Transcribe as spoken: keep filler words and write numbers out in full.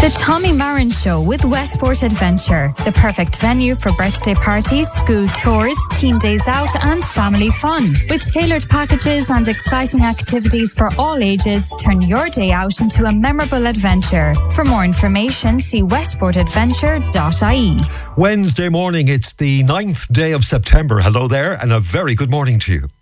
The Tommy Marin Show with Westport Adventure. The perfect venue for birthday parties, school tours, team days out and family fun. With tailored packages and exciting activities for all ages, turn your day out into a memorable adventure. For more information, see westport adventure dot I E. Wednesday morning, it's the ninth day of September. Hello there and a very good morning to you.